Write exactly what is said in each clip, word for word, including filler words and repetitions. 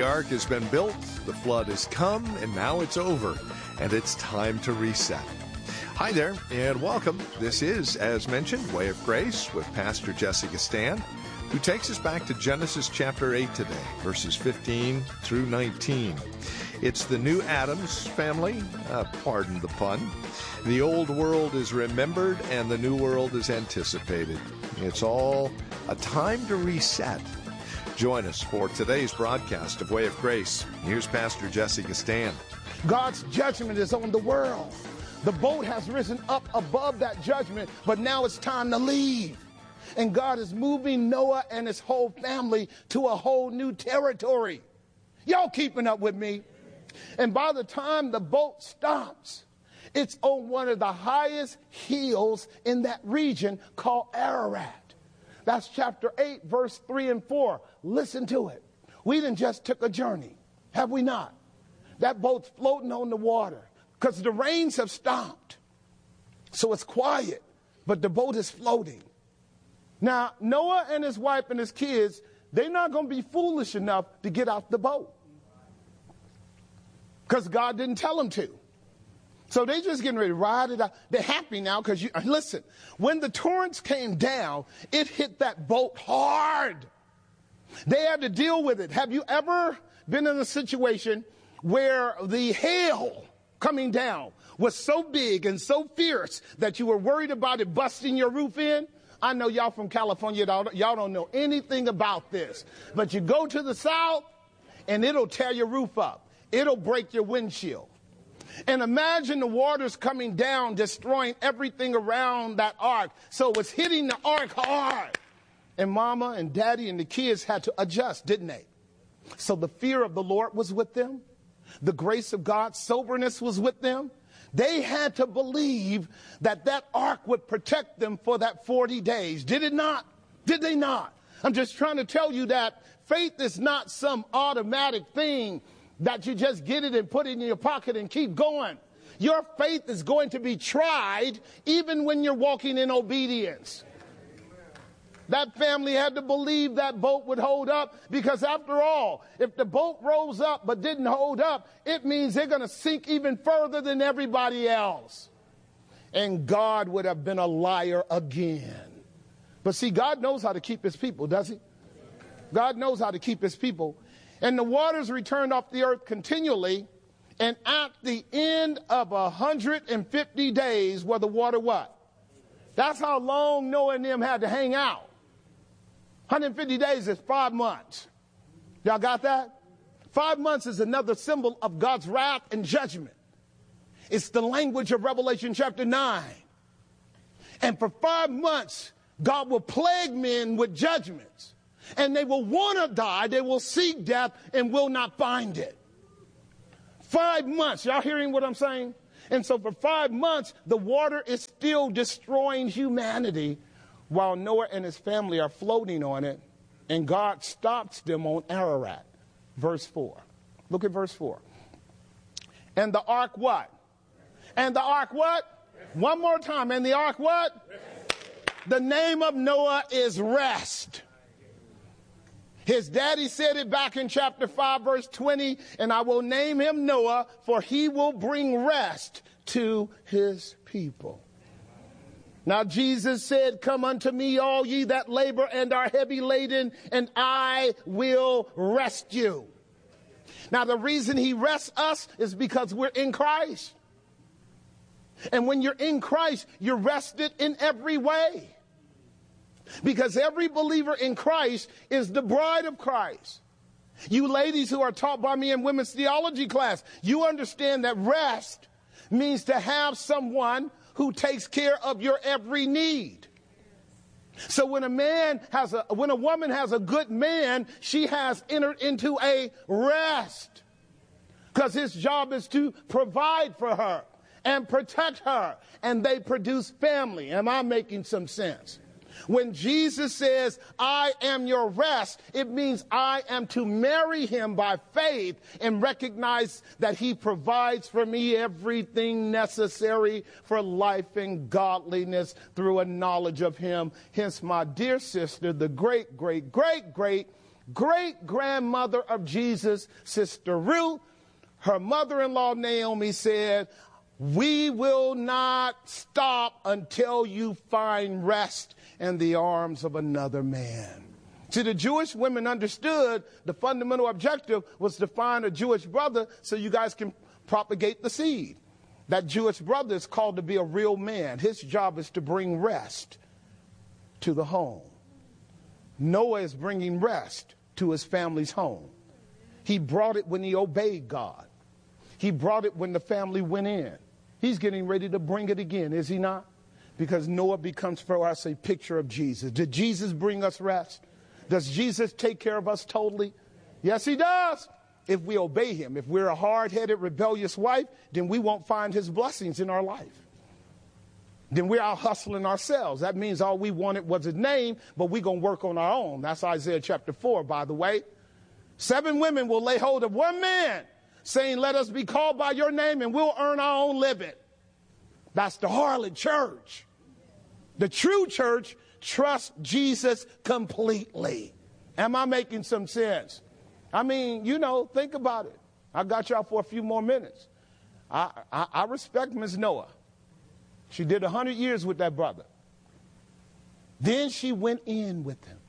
ark has been built, the flood has come, and now it's over, and it's time to reset. Hi there, and welcome. This is, as mentioned, Way of Grace with Pastor Jesse Gistand, who takes us back to Genesis chapter eight today, verses fifteen through nineteen. It's the new Adam's family, uh, pardon the pun. The old world is remembered, and the new world is anticipated. It's all a time to reset. Join us for today's broadcast of Way of Grace. Here's Pastor Jesse Gistand. God's judgment is on the world. The boat has risen up above that judgment, but now it's time to leave. And God is moving Noah and his whole family to a whole new territory. Y'all keeping up with me? And by the time the boat stops, it's on one of the highest hills in that region called Ararat. That's chapter eight, verse three and four. Listen to it. We done just took a journey, have we not? That boat's floating on the water because the rains have stopped. So it's quiet, but the boat is floating. Now, Noah and his wife and his kids, they're not going to be foolish enough to get out the boat because God didn't tell them to. So they just getting ready to ride it out. They're happy now because, you listen, when the torrents came down, it hit that boat hard. They had to deal with it. Have you ever been in a situation where the hail coming down was so big and so fierce that you were worried about it busting your roof in? I know y'all from California, y'all don't know anything about this. But you go to the south and it'll tear your roof up. It'll break your windshield. And imagine the waters coming down, destroying everything around that ark. So it was hitting the ark hard. And mama and daddy and the kids had to adjust, didn't they? So the fear of the Lord was with them. The grace of God's soberness was with them. They had to believe that that ark would protect them for that forty days. Did it not? Did they not? I'm just trying to tell you that faith is not some automatic thing that you just get it and put it in your pocket and keep going. Your faith is going to be tried even when you're walking in obedience. That family had to believe that boat would hold up because after all, if the boat rose up but didn't hold up, it means they're going to sink even further than everybody else. And God would have been a liar again. But see, God knows how to keep his people, does he? God knows how to keep his people. And the waters returned off the earth continually. And at the end of one hundred fifty days were the water what? That's how long Noah and them had to hang out. one hundred fifty days is five months. Y'all got that? Five months is another symbol of God's wrath and judgment. It's the language of Revelation chapter nine. And for five months, God will plague men with judgments. And they will want to die. They will seek death and will not find it. Five months. Y'all hearing what I'm saying? And so for five months, the water is still destroying humanity while Noah and his family are floating on it. And God stops them on Ararat. Verse four. Look at verse four. And the ark what? And the ark what? One more time. And the ark what? The name of Noah is Rest. His daddy said it back in chapter five, verse twenty, and I will name him Noah, for he will bring rest to his people. Now Jesus said, come unto me, all ye that labor and are heavy laden, and I will rest you. Now the reason he rests us is because we're in Christ. And when you're in Christ, you're rested in every way. Because every believer in Christ is the bride of Christ. You ladies who are taught by me in women's theology class, you understand that rest means to have someone who takes care of your every need. So when a man has a, when a woman has a good man, she has entered into a rest. Because his job is to provide for her and protect her. And they produce family. Am I making some sense? When Jesus says, I am your rest, it means I am to marry him by faith and recognize that he provides for me everything necessary for life and godliness through a knowledge of him. Hence, my dear sister, the great, great, great, great great-grandmother of Jesus, Sister Ruth, her mother-in-law Naomi said, we will not stop until you find rest in the arms of another man. See, the Jewish women understood the fundamental objective was to find a Jewish brother so you guys can propagate the seed. That Jewish brother is called to be a real man. His job is to bring rest to the home. Noah is bringing rest to his family's home. He brought it when he obeyed God. He brought it when the family went in. He's getting ready to bring it again, is he not? Because Noah becomes for us a picture of Jesus. Did Jesus bring us rest? Does Jesus take care of us totally? Yes, he does. If we obey him. If we're a hard-headed, rebellious wife, then we won't find his blessings in our life. Then we're out hustling ourselves. That means all we wanted was his name, but we're going to work on our own. That's Isaiah chapter four, by the way. Seven women will lay hold of one man, saying, let us be called by your name and we'll earn our own living. That's the harlot church. The true church trusts Jesus completely. Am I making some sense? I mean, you know, think about it. I got y'all for a few more minutes. I, I, I respect Miss Noah. She did one hundred years with that brother. Then she went in with him.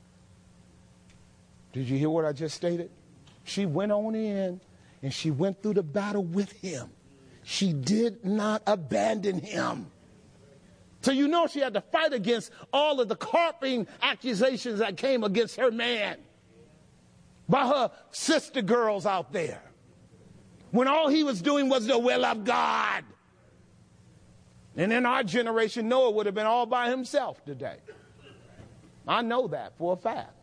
Did you hear what I just stated? She went on in and she went through the battle with him. She did not abandon him. So you know she had to fight against all of the carping accusations that came against her man by her sister girls out there, when all he was doing was the will of God. And in our generation, Noah would have been all by himself today. I know that for a fact.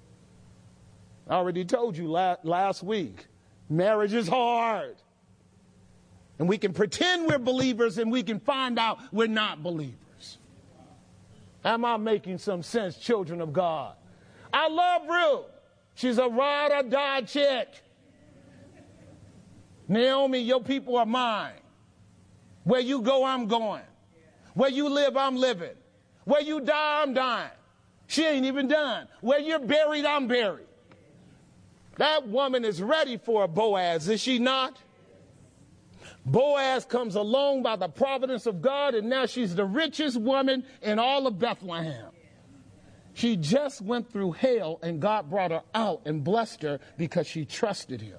I already told you la- last week, marriage is hard. And we can pretend we're believers and we can find out we're not believers. Am I making some sense, children of God? I love Ruth. She's a ride or die chick. Naomi, your people are mine. Where you go, I'm going. Where you live, I'm living. Where you die, I'm dying. She ain't even done. Where you're buried, I'm buried. That woman is ready for a Boaz, is she not? Boaz comes along by the providence of God, and now she's the richest woman in all of Bethlehem. She just went through hell, and God brought her out and blessed her because she trusted him.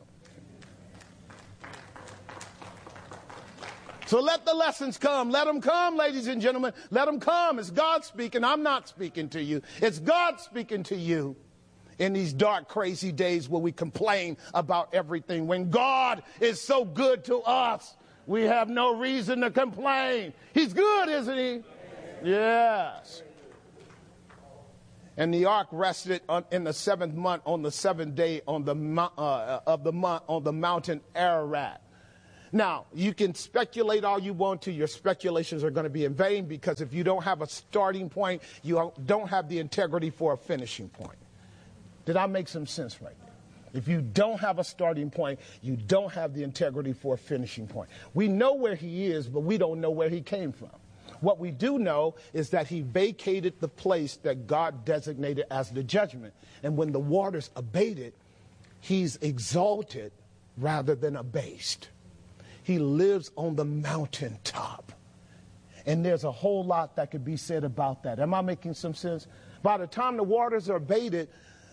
So let the lessons come. Let them come, ladies and gentlemen. Let them come. It's God speaking. I'm not speaking to you. It's God speaking to you in these dark, crazy days where we complain about everything. When God is so good to us, we have no reason to complain. He's good, isn't he? Yes. And the ark rested on, in the seventh month on the seventh day on the uh, of the month on the mountain Ararat. Now, you can speculate all you want to. Your speculations are going to be in vain, because if you don't have a starting point, you don't have the integrity for a finishing point. Did I make some sense right there? If you don't have a starting point, you don't have the integrity for a finishing point. We know where he is, but we don't know where he came from. What we do know is that he vacated the place that God designated as the judgment. And when the waters abated, he's exalted rather than abased. He lives on the mountaintop. And there's a whole lot that could be said about that. Am I making some sense? By the time the waters are abated,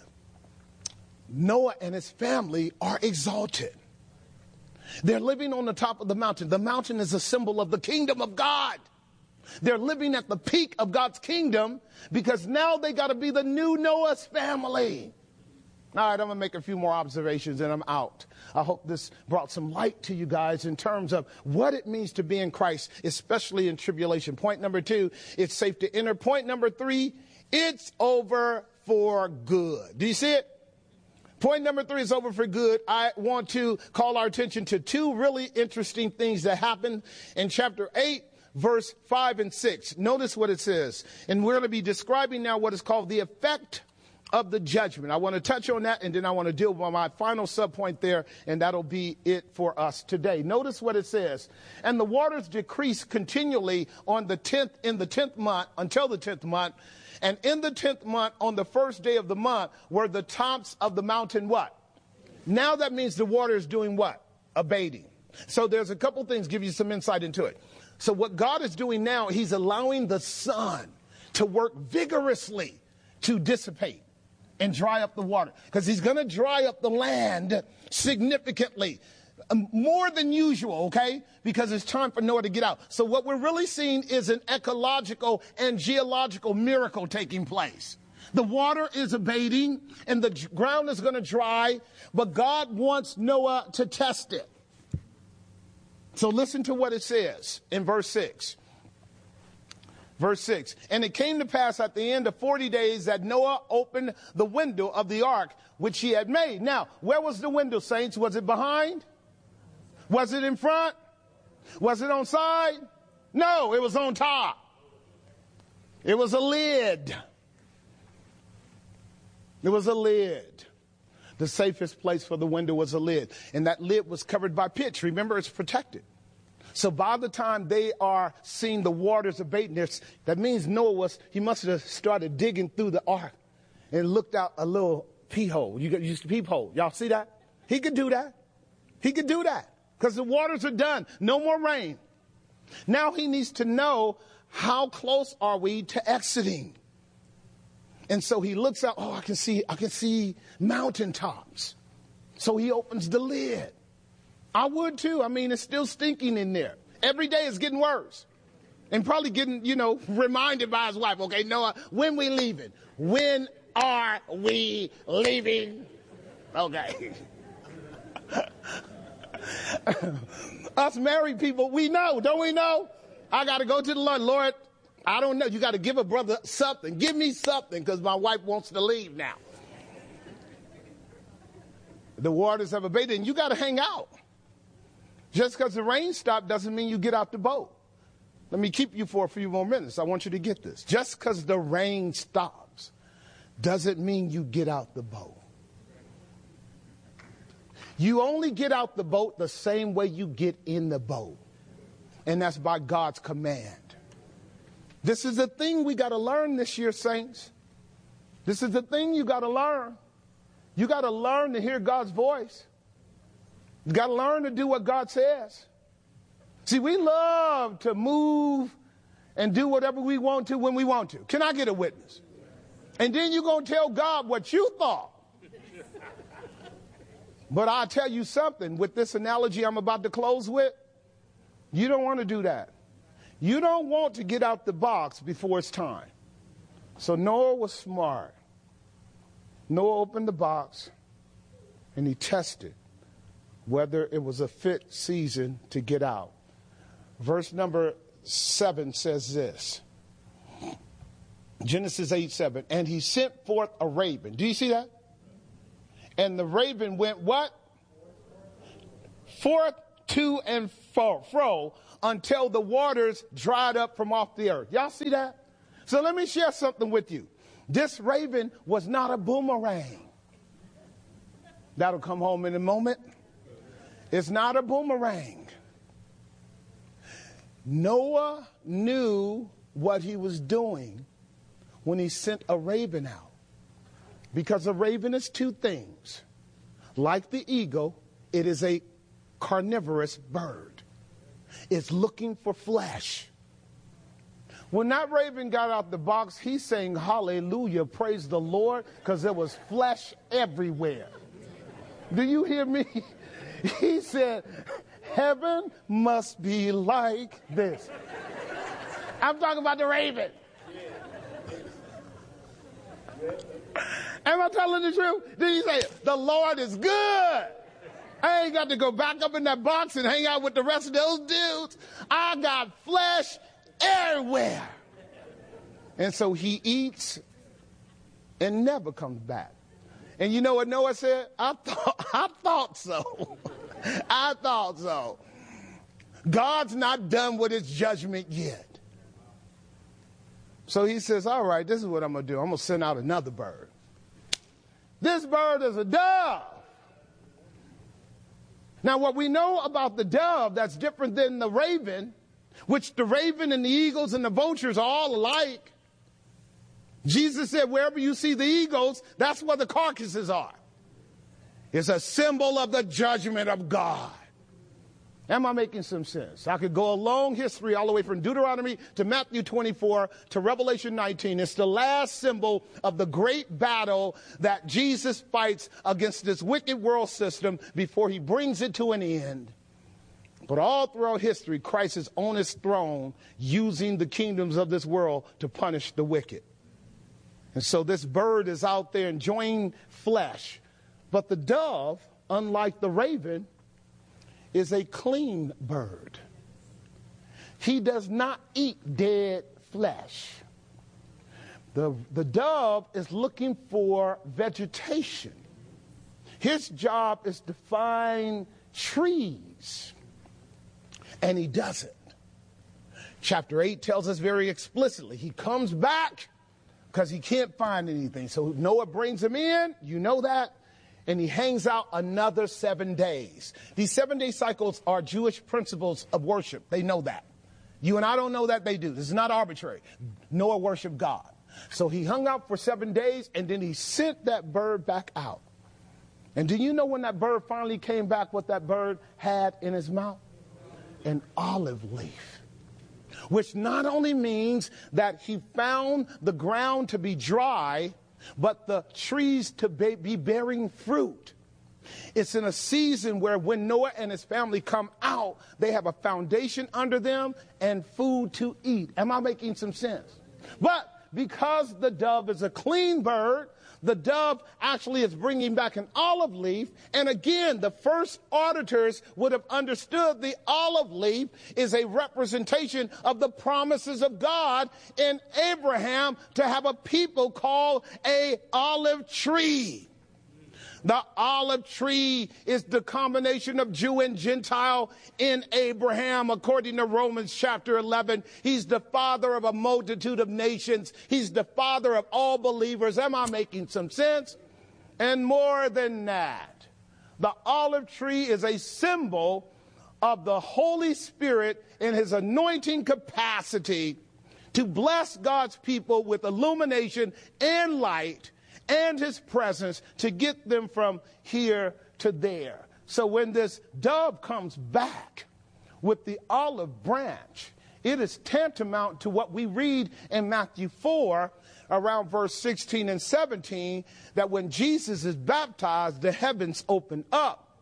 Noah and his family are exalted. They're living on the top of the mountain. The mountain is a symbol of the kingdom of God. They're living at the peak of God's kingdom because now they got to be the new Noah's family. All right, I'm going to make a few more observations and I'm out. I hope this brought some light to you guys in terms of what it means to be in Christ, especially in tribulation. Point number two, it's safe to enter. Point number three, it's over for good. Do you see it? Point number three is over for good. I want to call our attention to two really interesting things that happened in chapter eight, verse five and six. Notice what it says. And we're going to be describing now what is called the effect of the judgment. I want to touch on that, and then I want to deal with my final subpoint there, and that'll be it for us today. Notice what it says. And the waters decreased continually on the tenth, in the tenth month, until the tenth month. And in the tenth month, on the first day of the month, were the tops of the mountain what? Now that means the water is doing what? Abating. So there's a couple things, give you some insight into it. So what God is doing now, he's allowing the sun to work vigorously to dissipate and dry up the water, because he's going to dry up the land significantly, um, more than usual, okay, because it's time for Noah to get out. So what we're really seeing is an ecological and geological miracle taking place. The water is abating and the ground is going to dry, but God wants Noah to test it. So listen to what it says in verse six. Verse six, and it came to pass at the end of forty days that Noah opened the window of the ark which he had made. Now, where was the window, saints? Was it behind? Was it in front? Was it on side? No, it was on top. It was a lid. It was a lid. The safest place for the window was a lid. And that lid was covered by pitch. Remember, it's protected. So by the time they are seeing the waters abating, that means Noah was, he must have started digging through the ark and looked out a little pee hole. You used to peephole. Y'all see that? He could do that. He could do that because the waters are done. No more rain. Now he needs to know, how close are we to exiting? And so he looks out. Oh, I can see, I can see mountaintops. So he opens the lid. I would too. I mean, it's still stinking in there. Every day it's getting worse. And probably getting, you know, reminded by his wife, okay, Noah, when we leaving? When are we leaving? Okay. Us married people, we know, don't we know? I got to go to the Lord. Lord, I don't know. You got to give a brother something. Give me something, because my wife wants to leave now. The waters have abated, and you got to hang out. Just because the rain stopped doesn't mean you get out the boat. Let me keep you for a few more minutes. I want you to get this. Just because the rain stops doesn't mean you get out the boat. You only get out the boat the same way you get in the boat, and that's by God's command. This is the thing we got to learn this year, saints. This is the thing you got to learn. You got to learn to hear God's voice. You got to learn to do what God says. See, we love to move and do whatever we want to when we want to. Can I get a witness? And then you're going to tell God what you thought. But I'll tell you something, with this analogy I'm about to close with, you don't want to do that. You don't want to get out the box before it's time. So Noah was smart. Noah opened the box and he tested whether it was a fit season to get out. Verse number seven says this. Genesis eight seven. And he sent forth a raven. Do you see that? And the raven went what? Forth to and fro, fro until the waters dried up from off the earth. Y'all see that? So let me share something with you. This raven was not a boomerang. That'll come home in a moment. It's not a boomerang. Noah knew what he was doing when he sent a raven out. Because a raven is two things. Like the eagle, it is a carnivorous bird. It's looking for flesh. When that raven got out the box, he sang hallelujah, praise the Lord, because there was flesh everywhere. Do you hear me? He said, heaven must be like this. I'm talking about the raven. Am I telling the truth? Did he say, the Lord is good? I ain't got to go back up in that box and hang out with the rest of those dudes. I got flesh everywhere. And so he eats and never comes back. And you know what Noah said? I thought, I thought so. I thought so. God's not done with his judgment yet. So he says, all right, this is what I'm going to do. I'm going to send out another bird. This bird is a dove. Now, what we know about the dove that's different than the raven, which the raven and the eagles and the vultures are all alike. Jesus said, wherever you see the eagles, that's where the carcasses are. It's a symbol of the judgment of God. Am I making some sense? I could go a long history all the way from Deuteronomy to Matthew twenty-four to Revelation nineteen. It's the last symbol of the great battle that Jesus fights against this wicked world system before he brings it to an end. But all throughout history, Christ is on his throne using the kingdoms of this world to punish the wicked. And so this bird is out there enjoying flesh. But the dove, unlike the raven, is a clean bird. He does not eat dead flesh. The, the dove is looking for vegetation. His job is to find trees, and he doesn't. Chapter eight tells us very explicitly, he comes back because he can't find anything. So Noah brings him in, you know that, and he hangs out another seven days. These seven-day cycles are Jewish principles of worship. They know that. You and I don't know that, they do. This is not arbitrary. Noah worshiped God. So he hung out for seven days, and then he sent that bird back out. And do you know when that bird finally came back, what that bird had in his mouth? An olive leaf. Which not only means that he found the ground to be dry, but the trees to be bearing fruit. It's in a season where when Noah and his family come out, they have a foundation under them and food to eat. Am I making some sense? But because the dove is a clean bird, the dove actually is bringing back an olive leaf. And again, the first auditors would have understood the olive leaf is a representation of the promises of God in Abraham to have a people called a olive tree. The olive tree is the combination of Jew and Gentile in Abraham. According to Romans chapter eleven, he's the father of a multitude of nations. He's the father of all believers. Am I making some sense? And more than that, the olive tree is a symbol of the Holy Spirit in his anointing capacity to bless God's people with illumination and light and his presence to get them from here to there. So when this dove comes back with the olive branch, it is tantamount to what we read in Matthew four, around verse sixteen and seventeen, that when Jesus is baptized, the heavens open up.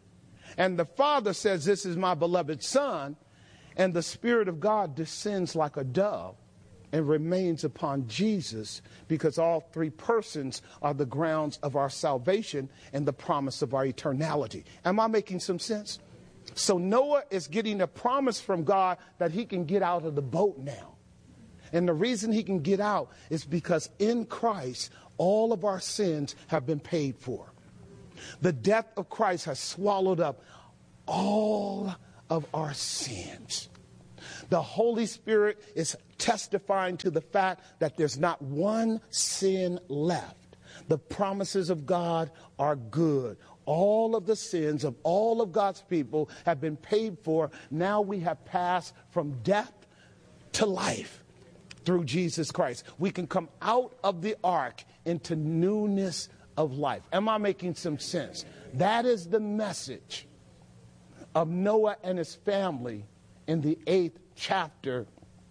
And the Father says, this is my beloved Son, and the Spirit of God descends like a dove and remains upon Jesus, because all three persons are the grounds of our salvation and the promise of our eternality. Am I making some sense? So Noah is getting a promise from God that he can get out of the boat now. And the reason he can get out is because in Christ, all of our sins have been paid for. The death of Christ has swallowed up all of our sins. The Holy Spirit is testifying to the fact that there's not one sin left. The promises of God are good. All of the sins of all of God's people have been paid for. Now we have passed from death to life through Jesus Christ. We can come out of the ark into newness of life. Am I making some sense? That is the message of Noah and his family in the eighth chapter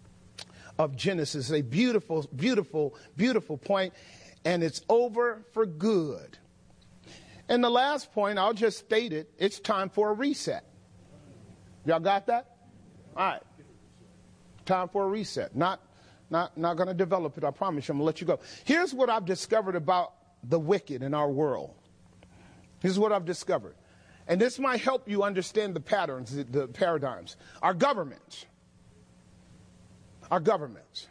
of Genesis. A beautiful, beautiful, beautiful point, and it's over for good. And the last point, I'll just state it, it's time for a reset. Y'all got that? All right. Time for a reset. Not, not, not going to develop it, I promise you. I'm going to let you go. Here's what I've discovered about the wicked in our world. Here's what I've discovered. And this might help you understand the patterns, the, the paradigms. Our governments. Our governments.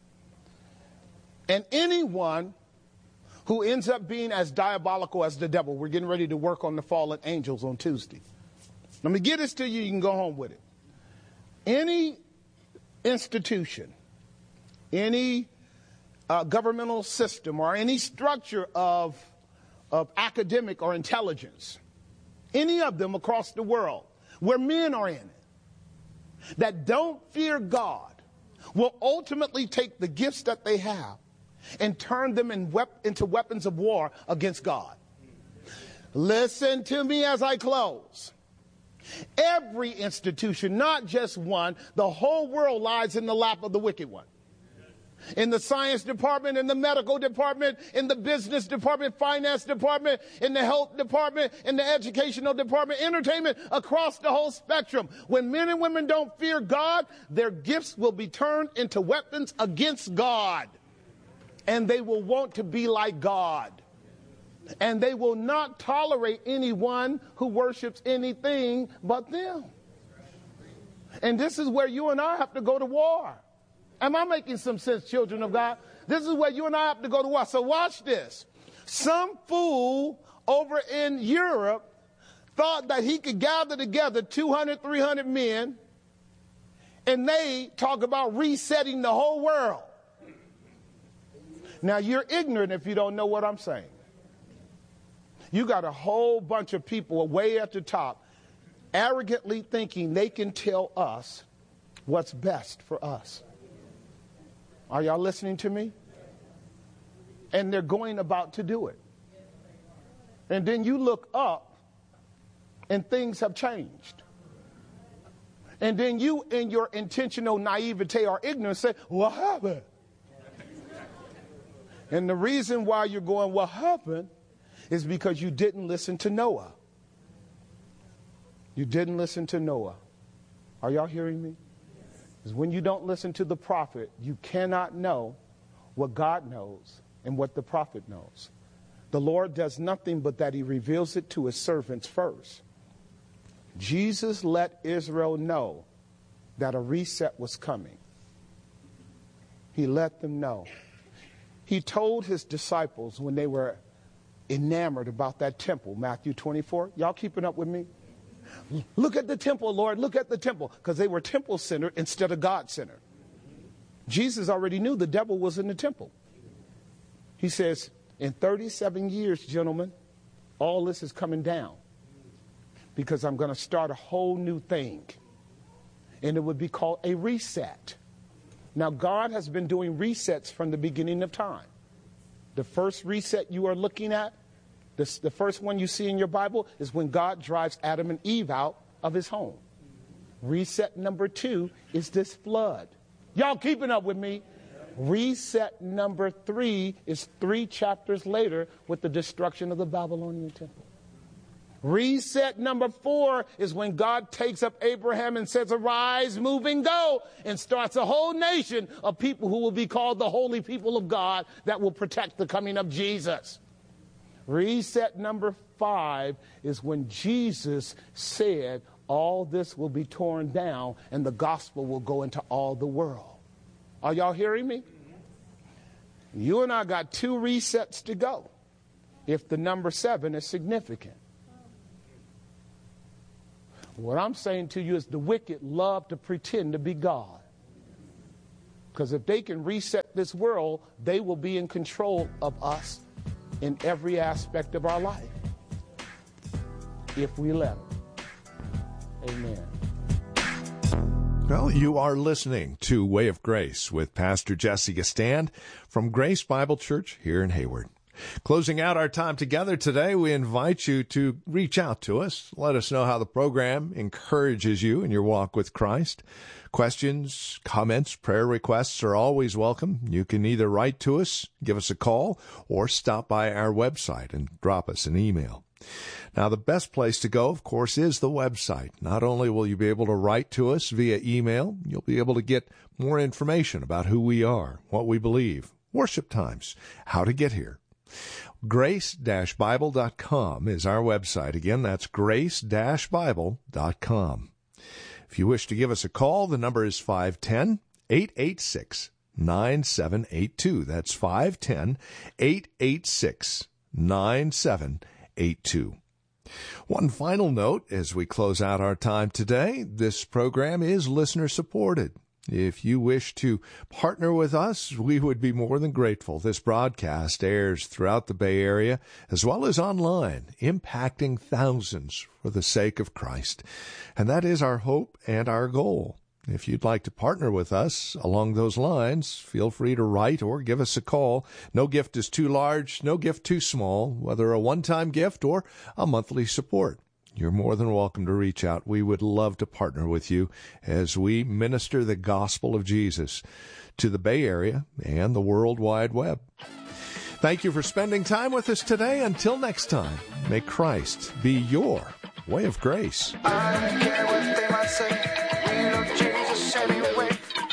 And anyone who ends up being as diabolical as the devil. We're getting ready to work on the fallen angels on Tuesday. Let me get this to you. You can go home with it. Any institution, any uh, governmental system, or any structure of of academic or intelligence, any of them across the world, where men are in it, that don't fear God, will ultimately take the gifts that they have and turn them in wep- into weapons of war against God. Listen to me as I close. Every institution, not just one, the whole world lies in the lap of the wicked one. In the science department, in the medical department, in the business department, finance department, in the health department, in the educational department, entertainment, across the whole spectrum. When men and women don't fear God, their gifts will be turned into weapons against God. And they will want to be like God. And they will not tolerate anyone who worships anything but them. And this is where you and I have to go to war. Am I making some sense, children of God? This is where you and I have to go to war. So watch this. Some fool over in Europe thought that he could gather together two hundred, three hundred men, and they talk about resetting the whole world. Now, you're ignorant if you don't know what I'm saying. You got a whole bunch of people way at the top arrogantly thinking they can tell us what's best for us. Are y'all listening to me? And they're going about to do it. And then you look up and things have changed. And then you, in your intentional naivete or ignorance, say, what happened? And the reason why you're going, what happened, is because you didn't listen to Noah. You didn't listen to Noah. Are y'all hearing me? Because when you don't listen to the prophet, you cannot know what God knows and what the prophet knows. The Lord does nothing but that he reveals it to his servants first. Jesus let Israel know that a reset was coming. He let them know. He told his disciples when they were enamored about that temple, Matthew twenty-four. Y'all keeping up with me? Look at the temple, Lord. Look at the temple. Because they were temple-centered instead of God-centered. Jesus already knew the devil was in the temple. He says, in thirty-seven years, gentlemen, all this is coming down. Because I'm going to start a whole new thing. And it would be called a reset. Now, God has been doing resets from the beginning of time. The first reset you are looking at, this, the first one you see in your Bible, is when God drives Adam and Eve out of his home. Reset number two is this flood. Y'all keeping up with me? Reset number three is three chapters later with the destruction of the Babylonian temple. Reset number four is when God takes up Abraham and says, arise, move and go, and starts a whole nation of people who will be called the holy people of God that will protect the coming of Jesus. Reset number five is when Jesus said all this will be torn down and the gospel will go into all the world. Are y'all hearing me? You and I got two resets to go if the number seven is significant. What I'm saying to you is the wicked love to pretend to be God. Because if they can reset this world, they will be in control of us in every aspect of our life. If we let them. Amen. Well, you are listening to Way of Grace with Pastor Jesse Gistand from Grace Bible Church here in Hayward. Closing out our time together today, we invite you to reach out to us. Let us know how the program encourages you in your walk with Christ. Questions, comments, prayer requests are always welcome. You can either write to us, give us a call, or stop by our website and drop us an email. Now, the best place to go, of course, is the website. Not only will you be able to write to us via email, you'll be able to get more information about who we are, what we believe, worship times, how to get here. grace dash bible dot com is our website. Again, that's grace dash bible dot com. If you wish to give us a call, the number is five one zero, eight eight six, nine seven eight two. That's five one zero, eight eight six, nine seven eight two. One final note as we close out our time today, this program is listener supported. If you wish to partner with us, we would be more than grateful. This broadcast airs throughout the Bay Area as well as online, impacting thousands for the sake of Christ. And that is our hope and our goal. If you'd like to partner with us along those lines, feel free to write or give us a call. No gift is too large, no gift too small, whether a one-time gift or a monthly support. You're more than welcome to reach out. We would love to partner with you as we minister the gospel of Jesus to the Bay Area and the World Wide Web. Thank you for spending time with us today. Until next time, may Christ be your way of grace. I don't care what they might say. We love Jesus anyway.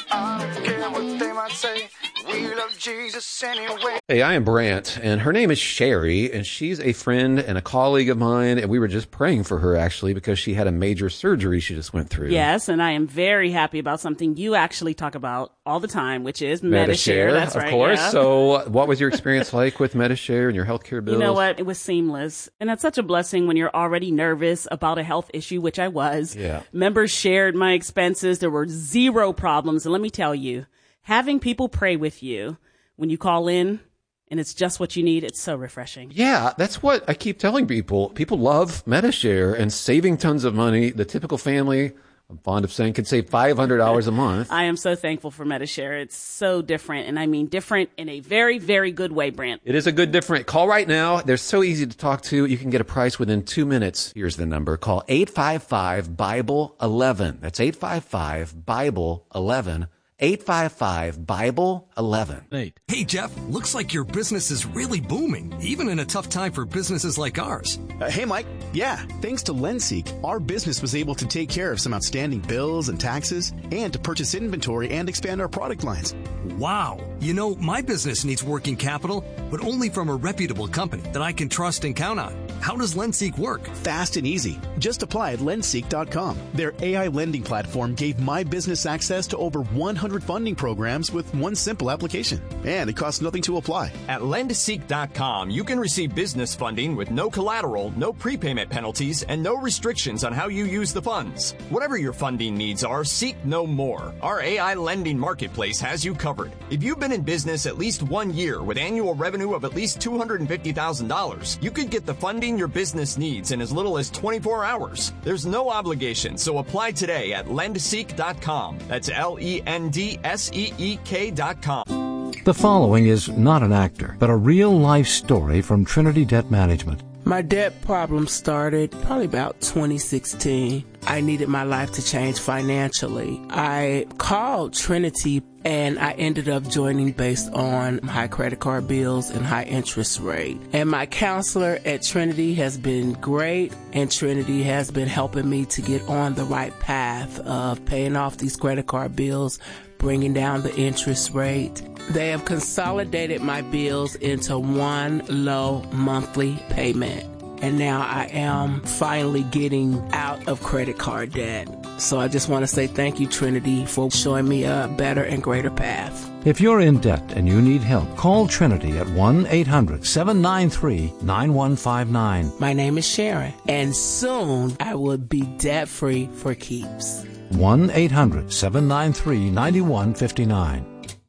I don't care what they might say. We love Jesus anyway. Hey, I am Brant, and her name is Sherry, and she's a friend and a colleague of mine, and we were just praying for her, actually, because she had a major surgery she just went through. Yes, and I am very happy about something you actually talk about all the time, which is Metashare. Metashare. That's of right. Of course. Yeah. So what was your experience like with Metashare and your healthcare bills? You know what? It was seamless. And that's such a blessing when you're already nervous about a health issue, which I was. Yeah. Members shared my expenses. There were zero problems. And let me tell you, having people pray with you when you call in and it's just what you need, it's so refreshing. Yeah, that's what I keep telling people. People love Metashare and saving tons of money. The typical family, I'm fond of saying, can save five hundred dollars a month. I am so thankful for Metashare. It's so different. And I mean different in a very, very good way, Brent. It is a good different. Call right now. They're so easy to talk to. You can get a price within two minutes. Here's the number. Call eight five five, Bible eleven. That's eight five five, Bible eleven. eight five five, Bible eleven. Hey, Jeff, looks like your business is really booming, even in a tough time for businesses like ours. Uh, hey, Mike. Yeah, thanks to LendSeek, our business was able to take care of some outstanding bills and taxes and to purchase inventory and expand our product lines. Wow. You know, my business needs working capital, but only from a reputable company that I can trust and count on. How does LendSeek work? Fast and easy. Just apply at lendseek dot com. Their A I lending platform gave my business access to over one hundred funding programs with one simple application. And it costs nothing to apply. At lendseek dot com, you can receive business funding with no collateral, no prepayment penalties, and no restrictions on how you use the funds. Whatever your funding needs are, seek no more. Our A I lending marketplace has you covered. If you've been in business at least one year with annual revenue of at least two hundred fifty thousand dollars, you could get the funding your business needs in as little as twenty-four hours. There's no obligation, so apply today at lendseek dot com. That's L E N D S E E K dot com. The following is not an actor, but a real-life story from Trinity Debt Management. My debt problem started probably about twenty sixteen. I needed my life to change financially. I called Trinity and I ended up joining based on high credit card bills and high interest rate. And my counselor at Trinity has been great, and Trinity has been helping me to get on the right path of paying off these credit card bills, bringing down the interest rate. They have consolidated my bills into one low monthly payment. And now I am finally getting out of credit card debt. So I just want to say thank you, Trinity, for showing me a better and greater path. If you're in debt and you need help, call Trinity at one eight hundred, seven nine three, nine one five nine. My name is Sharon, and soon I will be debt-free for keeps. one eight hundred, seven nine three, nine one five nine.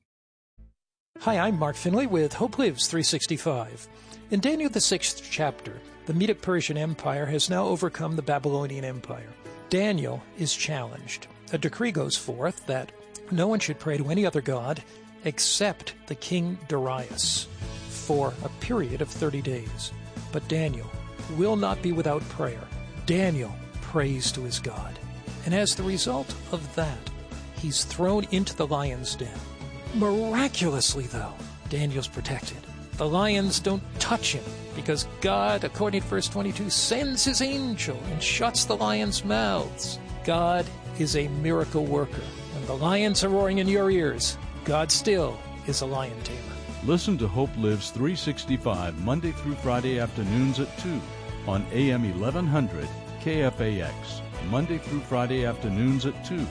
Hi, I'm Mark Finley with Hope Lives three sixty-five. In Daniel the sixth chapter, the Medo-Persian Empire has now overcome the Babylonian Empire. Daniel is challenged. A decree goes forth that no one should pray to any other god except the king Darius for a period of thirty days. But Daniel will not be without prayer. Daniel prays to his God. And as the result of that, he's thrown into the lion's den. Miraculously, though, Daniel's protected. The lions don't touch him because God, according to verse twenty-two, sends his angel and shuts the lions' mouths. God is a miracle worker. When the lions are roaring in your ears, God still is a lion tamer. Listen to Hope Lives three sixty-five Monday through Friday afternoons at two on A M eleven hundred K F A X. Monday through Friday afternoons at two.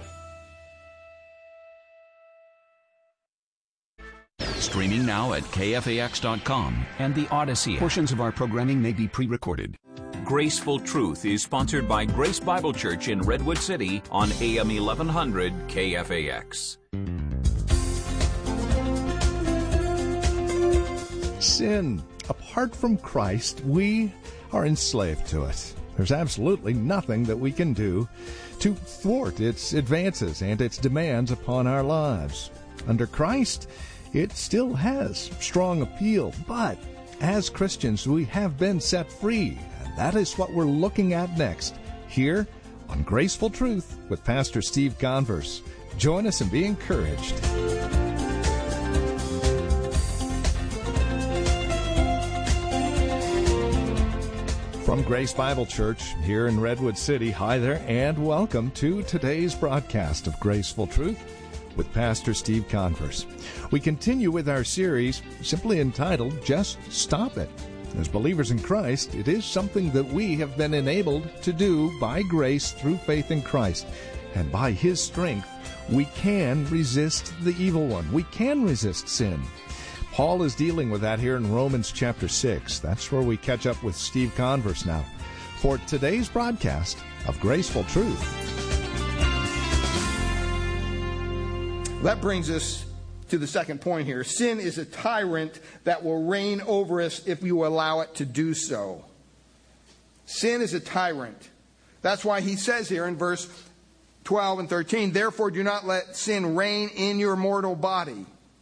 Streaming now at K F A X dot com and the Odyssey. Portions of our programming may be pre-recorded. Graceful Truth is sponsored by Grace Bible Church in Redwood City on A M eleven hundred K F A X. Sin. Apart from Christ, we are enslaved to it. There's absolutely nothing that we can do to thwart its advances and its demands upon our lives. Under Christ, it still has strong appeal, but as Christians, we have been set free, and that is what we're looking at next, here on Graceful Truth with Pastor Steve Converse. Join us and be encouraged. From Grace Bible Church here in Redwood City, hi there, and welcome to today's broadcast of Graceful Truth with Pastor Steve Converse. We continue with our series simply entitled, Just Stop It. As believers in Christ, it is something that we have been enabled to do by grace through faith in Christ. And by His strength, we can resist the evil one. We can resist sin. Paul is dealing with that here in Romans chapter six. That's where we catch up with Steve Converse now for today's broadcast of Graceful Truth. That brings us to the second point here. Sin is a tyrant that will reign over us if we will allow it to do so. Sin is a tyrant. That's why he says here in verse twelve and thirteen, therefore do not let sin reign in your mortal body.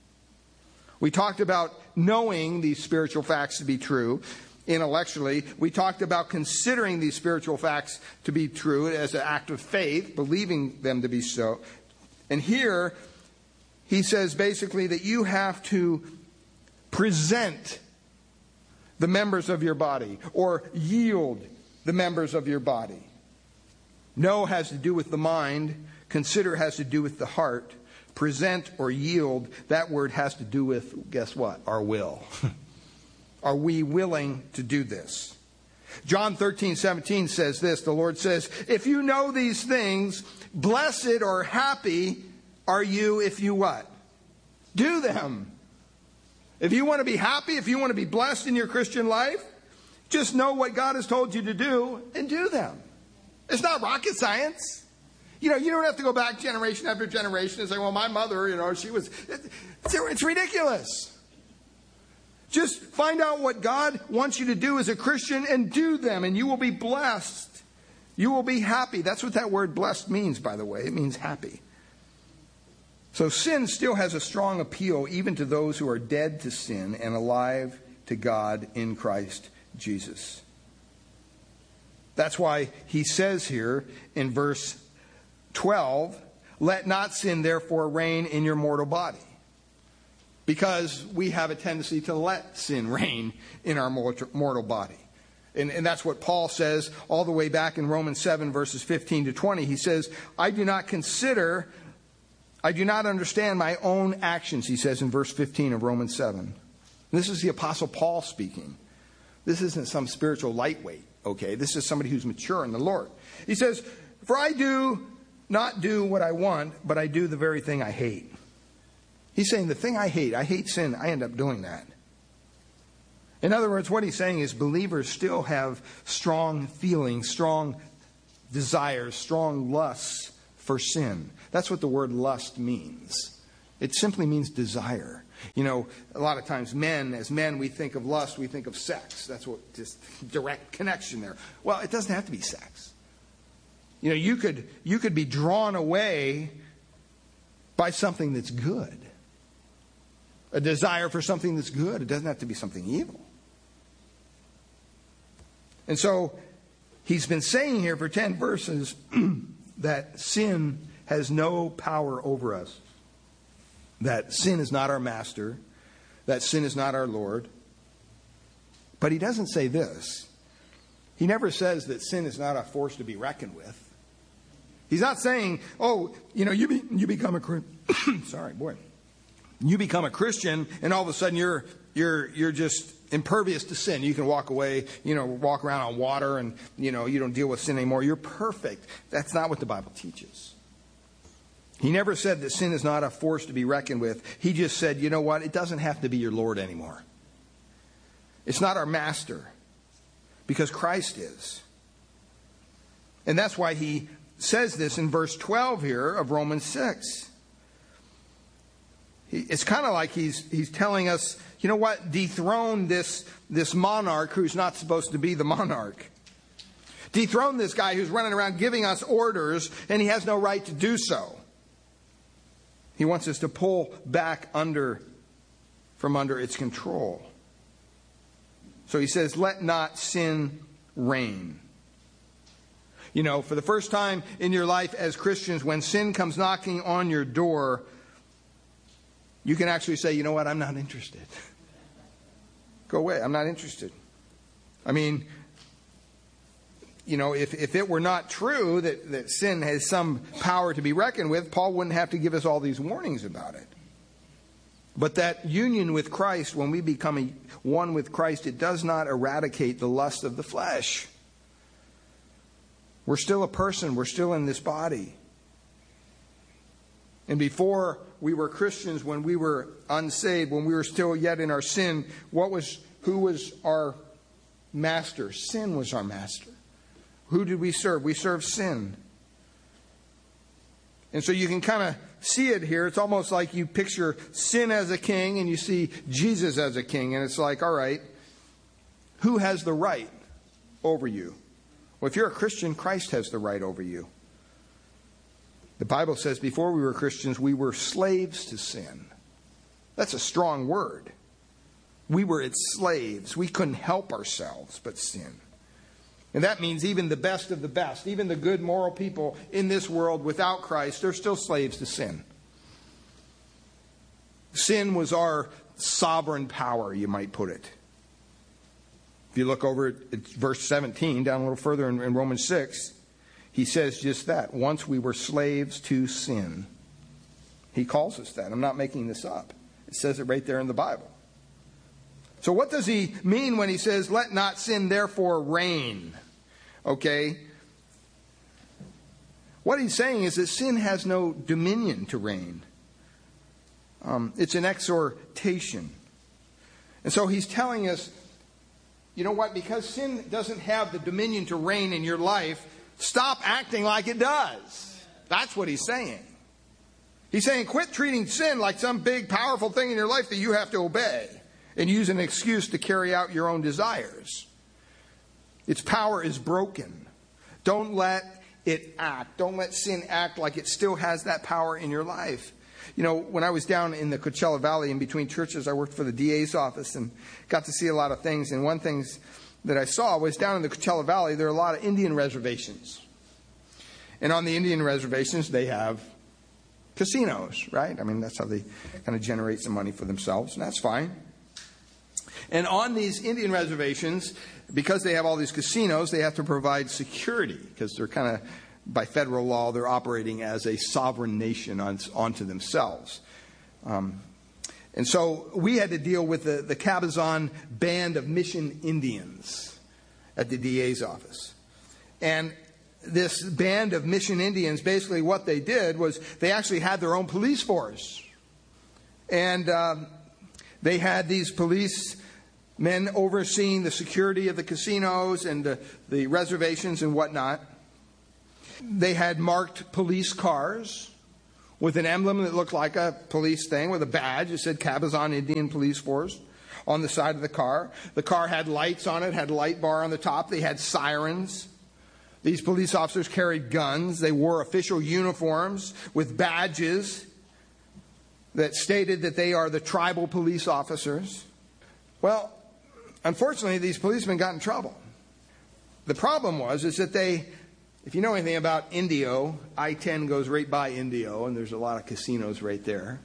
We talked about knowing these spiritual facts to be true intellectually. We talked about considering these spiritual facts to be true as an act of faith, believing them to be so. And here, he says basically that you have to present the members of your body or yield the members of your body. Know has to do with the mind. Consider has to do with the heart. Present or yield, that word has to do with, guess what? Our will. Are we willing to do this? John thirteen seventeen says this. The Lord says, if you know these things, blessed or happy are you if you what? Do them. If you want to be happy, if you want to be blessed in your Christian life, just know what God has told you to do and do them. It's not rocket science. You know, you don't have to go back generation after generation and say, well, my mother, you know, she was... It's, it's ridiculous. Just find out what God wants you to do as a Christian and do them, and you will be blessed. You will be happy. That's what that word blessed means, by the way. It means happy. So sin still has a strong appeal even to those who are dead to sin and alive to God in Christ Jesus. That's why he says here in verse twelve, let not sin therefore reign in your mortal body. Because we have a tendency to let sin reign in our mortal body. And, and that's what Paul says all the way back in Romans seven, verses fifteen to twenty. He says, I do not consider, I do not understand my own actions, he says in verse fifteen of Romans seven. This is the Apostle Paul speaking. This isn't some spiritual lightweight, okay? This is somebody who's mature in the Lord. He says, for I do not do what I want, but I do the very thing I hate. He's saying the thing I hate, I hate sin, I end up doing that. In other words, what he's saying is believers still have strong feelings, strong desires, strong lusts for sin. That's what the word lust means. It simply means desire. You know, a lot of times men, as men, we think of lust, we think of sex. That's what, just direct connection there. Well, it doesn't have to be sex. You know, you could you could be drawn away by something that's good. A desire for something that's good. It doesn't have to be something evil. And so, he's been saying here for ten verses that sin has no power over us. That sin is not our master. That sin is not our Lord. But he doesn't say this. He never says that sin is not a force to be reckoned with. He's not saying, oh, you know, you be, you become a sorry, boy. You become a Christian and all of a sudden you're you're you're just impervious to sin. You can walk away, you know, walk around on water and, you know, you don't deal with sin anymore. You're perfect. That's not what the Bible teaches. He never said that sin is not a force to be reckoned with. He just said, you know what? It doesn't have to be your Lord anymore. It's not our master. because Christ is. And that's why he says this in verse twelve here of Romans six. He, it's kind of like he's he's telling us, you know what, dethrone this, this monarch who's not supposed to be the monarch. Dethrone this guy who's running around giving us orders, and he has no right to do so. He wants us to pull back under from under its control. So he says, let not sin reign. You know, for the first time in your life as Christians, when sin comes knocking on your door, you can actually say, you know what, I'm not interested. Go away, I'm not interested. I mean, you know, if, if it were not true that, that sin has some power to be reckoned with, Paul wouldn't have to give us all these warnings about it. But that union with Christ, when we become a, one with Christ, it does not eradicate the lust of the flesh. We're still a person. We're still in this body. And before we were Christians, when we were unsaved, when we were still yet in our sin, what was, who was our master? Sin was our master. Who did we serve? We served sin. And so you can kind of see it here. It's almost like you picture sin as a king and you see Jesus as a king. And it's like, all right, who has the right over you? Well, if you're a Christian, Christ has the right over you. The Bible says before we were Christians, we were slaves to sin. That's a strong word. We were its slaves. We couldn't help ourselves but sin. And that means even the best of the best, even the good moral people in this world without Christ, they're still slaves to sin. Sin was our sovereign power, you might put it. If you look over at verse seventeen, down a little further in, in Romans six, he says just that. Once we were slaves to sin. He calls us that. I'm not making this up. It says it right there in the Bible. So what does he mean when he says, let not sin therefore reign? Okay. What he's saying is that sin has no dominion to reign. Um, it's an exhortation. And so he's telling us, you know what? Because sin doesn't have the dominion to reign in your life, stop acting like it does. That's what he's saying. He's saying quit treating sin like some big, powerful thing in your life that you have to obey and use an excuse to carry out your own desires. Its power is broken. Don't let it act. Don't let sin act like it still has that power in your life. You know, when I was down in the Coachella Valley in between churches, I worked for the D A's office and got to see a lot of things. And one thing that I saw was down in the Coachella Valley, there are a lot of Indian reservations. And on the Indian reservations, they have casinos, right? I mean, that's how they kind of generate some money for themselves, and that's fine. And on these Indian reservations, because they have all these casinos, they have to provide security because they're kind of, by federal law, they're operating as a sovereign nation on, onto themselves. Um, and so we had to deal with the, the Cabazon Band of Mission Indians at the D A's office. And this band of Mission Indians, basically what they did was they actually had their own police force. And um, they had these police men overseeing the security of the casinos and the, the reservations and whatnot. They had marked police cars with an emblem that looked like a police thing with a badge. It said Cabazon Indian Police Force on the side of the car. The car had lights on it, had a light bar on the top. They had sirens. These police officers carried guns. They wore official uniforms with badges that stated that they are the tribal police officers. Well, unfortunately, these policemen got in trouble. The problem was is that they, if you know anything about Indio, I ten goes right by Indio, and there's a lot of casinos right there.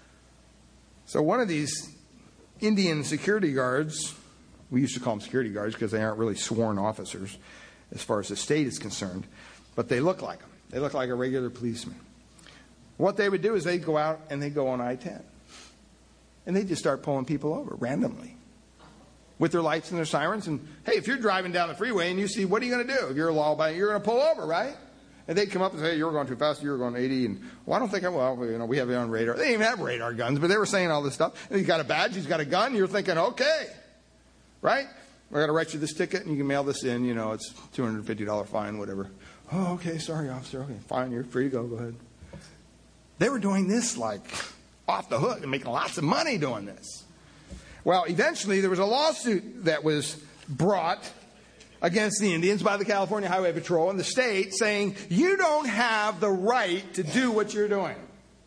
So one of these Indian security guards, we used to call them security guards because they aren't really sworn officers as far as the state is concerned, but they look like them. They look like a regular policeman. What they would do is they'd go out and they'd go on I ten. And they'd just start pulling people over randomly with their lights and their sirens. And, hey, if you're driving down the freeway and you see, what are you going to do? If you're a law-abiding, you're going to pull over, right? And they'd come up and say, hey, you're going too fast, you're going eighty. And, well, I don't think I will. Well, you know, we have it on radar. They didn't even have radar guns, but they were saying all this stuff. And he's got a badge, he's got a gun. You're thinking, okay, right? I got to write you this ticket, and you can mail this in. You know, it's two hundred fifty dollars fine, whatever. Oh, okay, sorry, officer. Okay, fine, you're free to go. Go ahead. They were doing this like off the hook and making lots of money doing this. Well, eventually there was a lawsuit that was brought against the Indians by the California Highway Patrol in the state saying, you don't have the right to do what you're doing.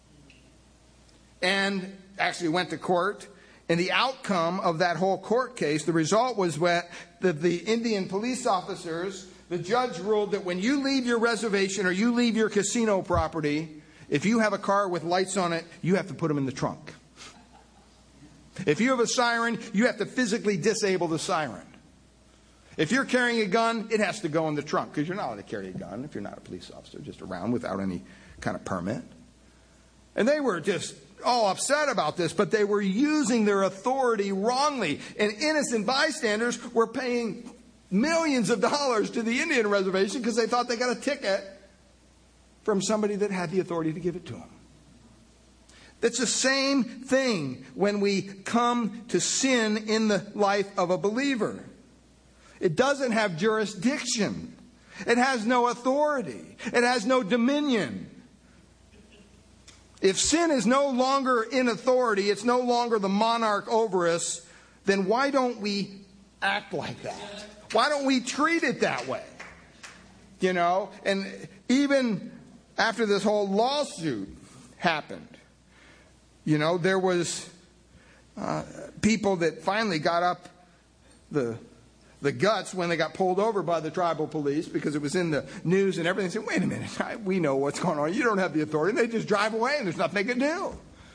And actually went to court. And the outcome of that whole court case, the result was that the Indian police officers, the judge ruled that when you leave your reservation or you leave your casino property, if you have a car with lights on it, you have to put them in the trunk. If you have a siren, you have to physically disable the siren. If you're carrying a gun, it has to go in the trunk, because you're not allowed to carry a gun if you're not a police officer, just around without any kind of permit. And they were just all upset about this, but they were using their authority wrongly. And innocent bystanders were paying millions of dollars to the Indian reservation because they thought they got a ticket from somebody that had the authority to give it to them. That's the same thing when we come to sin in the life of a believer. It doesn't have jurisdiction. It has no authority. It has no dominion. If sin is no longer in authority, it's no longer the monarch over us, then why don't we act like that? Why don't we treat it that way? You know, and even after this whole lawsuit happened, you know, there was uh, people that finally got up the the guts when they got pulled over by the tribal police, because it was in the news and everything. They said, wait a minute, I, we know what's going on. You don't have the authority. And they just drive away and there's nothing they can do.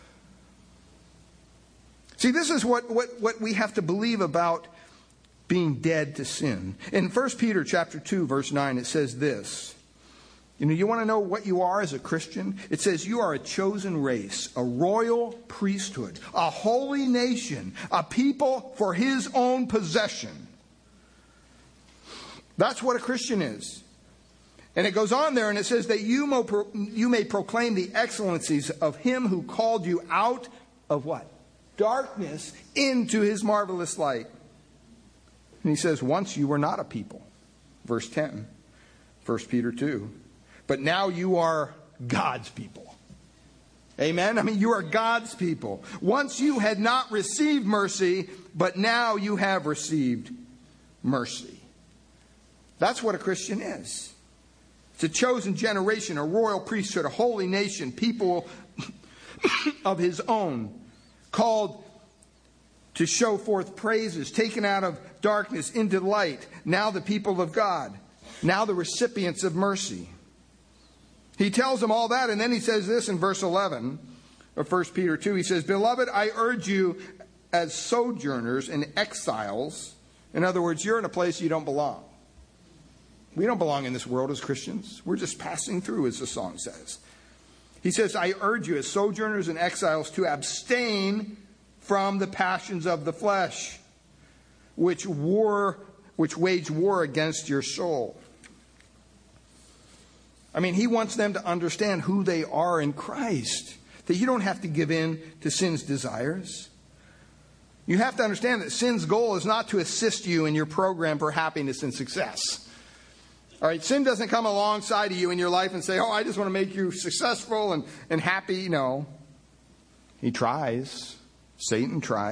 See, this is what, what, what we have to believe about being dead to sin. In First Peter chapter two, verse nine, it says this. You know, you want to know what you are as a Christian? It says you are a chosen race, a royal priesthood, a holy nation, a people for his own possession. That's what a Christian is. And it goes on there and it says that you may, pro- you may proclaim the excellencies of him who called you out of what? Darkness into his marvelous light. And he says, once you were not a people. Verse ten, First Peter two. But now you are God's people. Amen? I mean, you are God's people. Once you had not received mercy, but now you have received mercy. That's what a Christian is. It's a chosen generation, a royal priesthood, a holy nation, people of his own, called to show forth praises, taken out of darkness into light, now the people of God, now the recipients of mercy. He tells them all that, and then he says this in verse eleven of First Peter two. He says, Beloved, I urge you as sojourners and exiles. In other words, you're in a place you don't belong. We don't belong in this world as Christians. We're just passing through, as the song says. He says, I urge you as sojourners and exiles to abstain from the passions of the flesh, which war, which wage war against your soul. I mean, he wants them to understand who they are in Christ. That you don't have to give in to sin's desires. You have to understand that sin's goal is not to assist you in your program for happiness and success. All right, sin doesn't come alongside of you in your life and say, oh, I just want to make you successful and, and happy. No. He tries. Satan tries.